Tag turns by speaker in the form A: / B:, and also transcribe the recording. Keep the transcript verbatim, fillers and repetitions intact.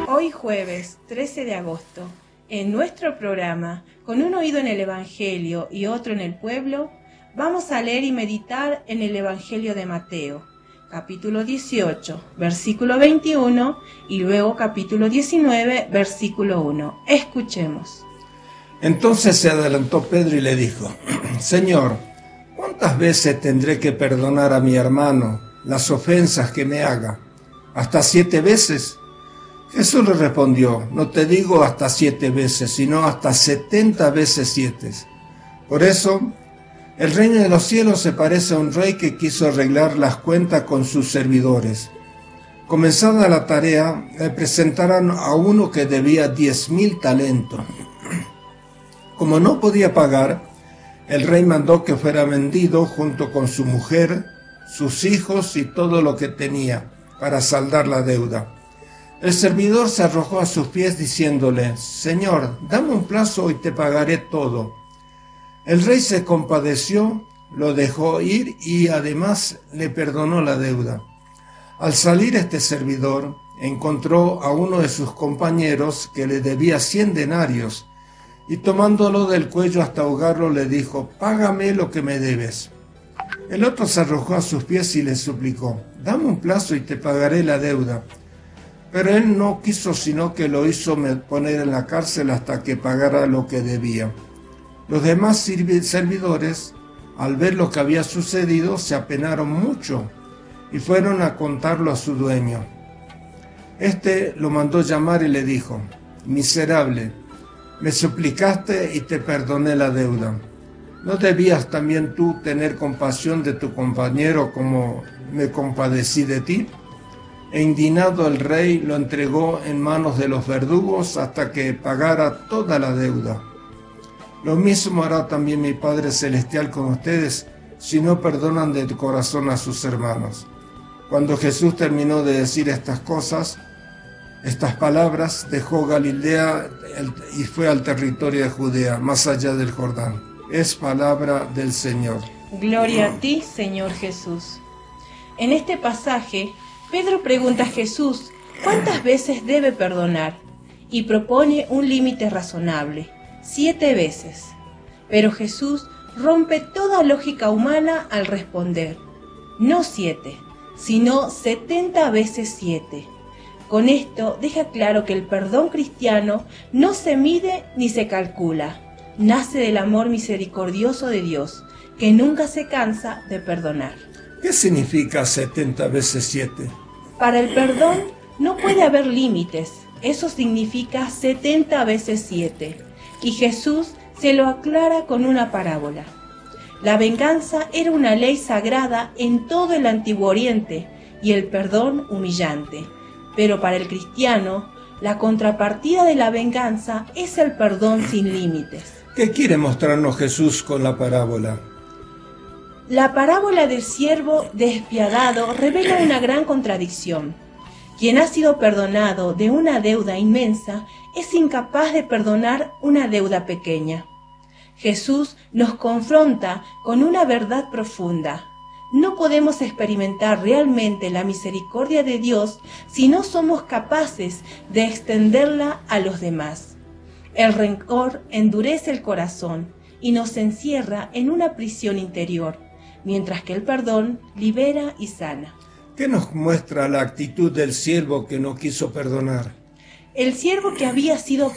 A: Hoy jueves trece de agosto, en nuestro programa, con un oído en el Evangelio y otro en el pueblo, vamos a leer y meditar en el Evangelio de Mateo, capítulo dieciocho, versículo veintiuno, y luego capítulo diecinueve, versículo uno. Escuchemos.
B: Entonces se adelantó Pedro y le dijo: Señor, ¿cuántas veces tendré que perdonar a mi hermano las ofensas que me haga? ¿Hasta siete veces? Jesús le respondió: No te digo hasta siete veces, sino hasta setenta veces siete. Por eso, el reino de los cielos se parece a un rey que quiso arreglar las cuentas con sus servidores. Comenzada la tarea, le presentaron a uno que debía diez mil talentos. Como no podía pagar, el rey mandó que fuera vendido junto con su mujer, sus hijos y todo lo que tenía, para saldar la deuda. El servidor se arrojó a sus pies diciéndole: Señor, dame un plazo y te pagaré todo. El rey se compadeció, lo dejó ir y además le perdonó la deuda. Al salir este servidor, encontró a uno de sus compañeros que le debía cien denarios, y tomándolo del cuello hasta ahogarlo le dijo: Págame lo que me debes. El otro se arrojó a sus pies y le suplicó: Dame un plazo y te pagaré la deuda. Pero él no quiso, sino que lo hizo poner en la cárcel hasta que pagara lo que debía. Los demás servidores, al ver lo que había sucedido, se apenaron mucho y fueron a contarlo a su dueño. Este lo mandó llamar y le dijo: Miserable, me suplicaste y te perdoné la deuda. ¿No debías también tú tener compasión de tu compañero como me compadecí de ti? E indignado el rey lo entregó en manos de los verdugos hasta que pagara toda la deuda. Lo mismo hará también mi Padre Celestial con ustedes si no perdonan de corazón a sus hermanos. Cuando Jesús terminó de decir estas cosas, estas palabras, dejó Galilea y fue al territorio de Judea, más allá del Jordán. Es palabra del Señor.
A: Gloria a ti, Señor Jesús. En este pasaje, Pedro pregunta a Jesús cuántas veces debe perdonar y propone un límite razonable, siete veces. Pero Jesús rompe toda lógica humana al responder: no siete, sino setenta veces siete. Con esto deja claro que el perdón cristiano no se mide ni se calcula, nace del amor misericordioso de Dios, que nunca se cansa de perdonar.
B: ¿Qué significa setenta veces siete?
A: Para el perdón no puede haber límites, eso significa setenta veces siete, y Jesús se lo aclara con una parábola. La venganza era una ley sagrada en todo el Antiguo Oriente y el perdón humillante, pero para el cristiano, la contrapartida de la venganza es el perdón sin límites.
B: ¿Qué quiere mostrarnos Jesús con la parábola?
A: La parábola del siervo despiadado revela una gran contradicción. Quien ha sido perdonado de una deuda inmensa es incapaz de perdonar una deuda pequeña. Jesús nos confronta con una verdad profunda. No podemos experimentar realmente la misericordia de Dios si no somos capaces de extenderla a los demás. El rencor endurece el corazón y nos encierra en una prisión interior, mientras que el perdón libera y sana.
B: ¿Qué nos muestra la actitud del siervo que no quiso perdonar?
A: El siervo que había sido